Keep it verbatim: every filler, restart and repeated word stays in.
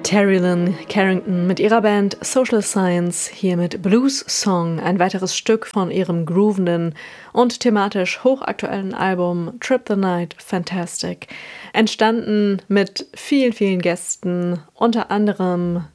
Terry Lynn Carrington mit ihrer Band Social Science, hier mit Blues Song, ein weiteres Stück von ihrem groovenden und thematisch hochaktuellen Album Trip the Night Fantastic. Entstanden mit vielen, vielen Gästen, unter anderem